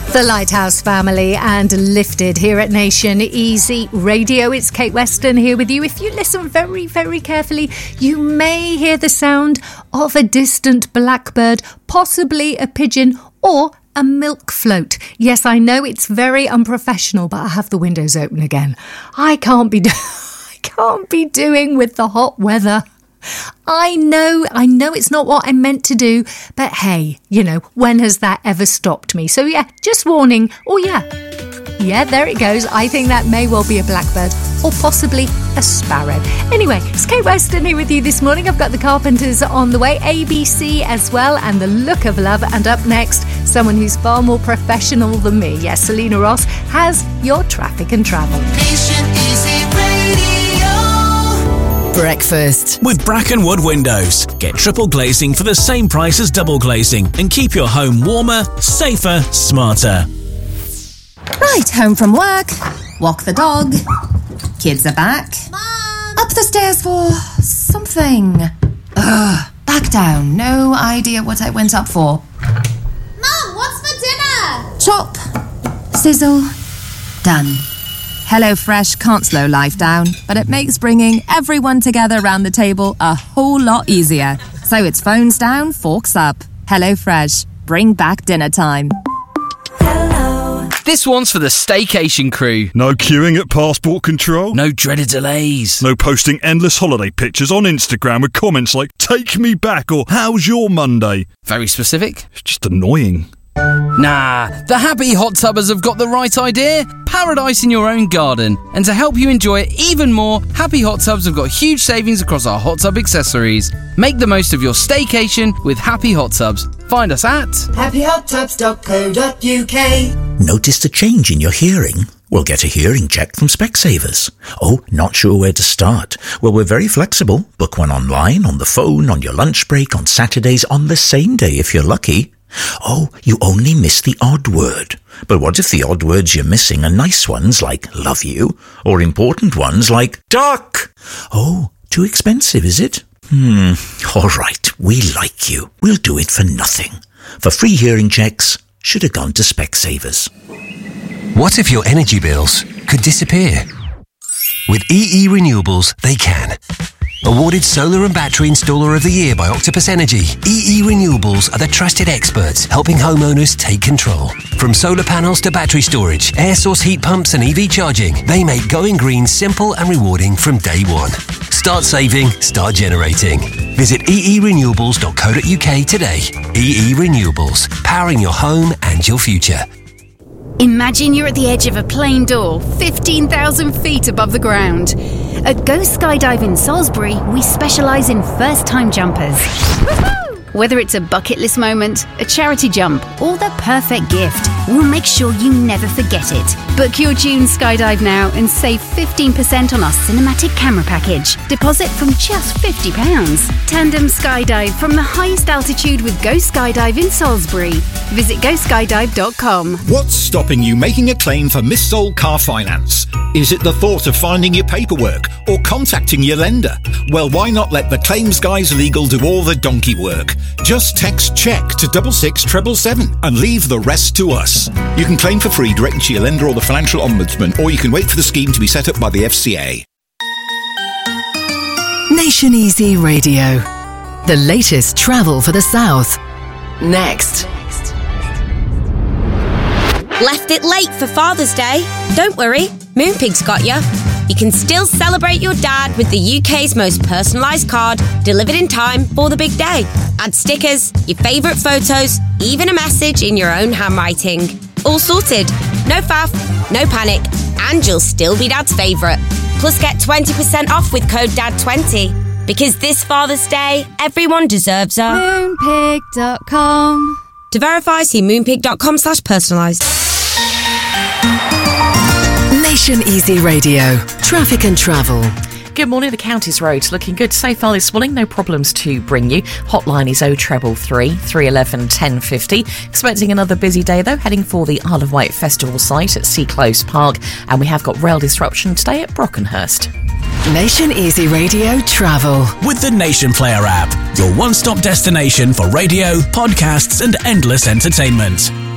The Lighthouse Family and Lifted here at Nation Easy Radio. It's Kate Weston here with you. If you listen very, very carefully, you may hear the sound of a distant blackbird, possibly a pigeon or a milk float. Yes, I know it's very unprofessional, but I have the windows open again. I can't be doing with the hot weather. I know it's not what I meant to do, but hey, when has that ever stopped me? So yeah, just warning. Oh yeah, there it goes. I think that may well be a blackbird or possibly a sparrow. Anyway, it's Kate Weston here with you this morning. I've got the Carpenters on the way, ABC as well, and The Look of Love. And up next, someone who's far more professional than me. Yes, Selena Ross has your traffic and travel. Nation Easy Radio. Breakfast with Brackenwood Windows. Get triple glazing for the same price as double glazing and keep your home warmer, safer, smarter. Right, home from work, walk the dog, kids are back. Mom! Up the stairs for something. Back down, no idea what I went up for. Mom, what's for dinner? Chop, sizzle, done. HelloFresh can't slow life down, but it makes bringing everyone together around the table a whole lot easier. So it's phones down, forks up. HelloFresh, bring back dinner time. This one's for the staycation crew. No queuing at passport control. No dreaded delays. No posting endless holiday pictures on Instagram with comments like, take me back or how's your Monday? Very specific. It's just annoying. Nah, the Happy Hot Tubbers have got the right idea. Paradise in your own garden. And to help you enjoy it even more, Happy Hot Tubs have got huge savings across our hot tub accessories. Make the most of your staycation with Happy Hot Tubs. Find us at happyhottubs.co.uk. Noticed a change in your hearing? Well, get a hearing check from Specsavers. Oh, not sure where to start? Well, we're very flexible. Book one online, on the phone, on your lunch break, on Saturdays, on the same day if you're lucky. Oh, you only miss the odd word. But what if the odd words you're missing are nice ones like love you, or important ones like duck? Oh, too expensive, is it? All right, we like you. We'll do it for nothing. For free hearing checks, should have gone to Specsavers. What if your energy bills could disappear? With EE Renewables, they can. Awarded Solar and Battery Installer of the Year by Octopus Energy, EE Renewables are the trusted experts helping homeowners take control. From solar panels to battery storage, air source heat pumps and EV charging, they make going green simple and rewarding from day one. Start saving, start generating. Visit eerenewables.co.uk today. EE Renewables, powering your home and your future. Imagine you're at the edge of a plane door, 15,000 feet above the ground. At Go Skydiving Salisbury, we specialise in first-time jumpers. Whether it's a bucket list moment, a charity jump, or the perfect gift, we'll make sure you never forget it. Book your June skydive now and save 15% on our cinematic camera package. Deposit from just £50. Tandem skydive from the highest altitude with Go Skydive in Salisbury. Visit goskydive.com. What's stopping you making a claim for missold car finance? Is it the thought of finding your paperwork or contacting your lender? Well, why not let the Claims Guys Legal do all the donkey work? Just text CHECK to 66777 and leave the rest to us. You can claim for free directly to your lender or the Financial Ombudsman, or you can wait for the scheme to be set up by the FCA. Nation Easy Radio. The latest travel for the South. Next. Left it late for Father's Day? Don't worry, Moonpig's got you. You can still celebrate your dad with the UK's most personalised card, delivered in time for the big day. Add stickers, your favourite photos, even a message in your own handwriting. All sorted. No faff, no panic, and you'll still be Dad's favourite. Plus get 20% off with code DAD20. Because this Father's Day, everyone deserves a Moonpig.com. To verify, see moonpig.com/personalised. Nation Easy Radio. Traffic and travel. Good morning. The county's roads looking good so far this morning. No problems to bring you. Hotline is 0333 311 1050. Expecting another busy day though, heading for the Isle of Wight Festival site at Sea Close Park. And we have got rail disruption today at Brockenhurst. Nation Easy Radio travel. With the Nation Player app, your one-stop destination for radio, podcasts and endless entertainment.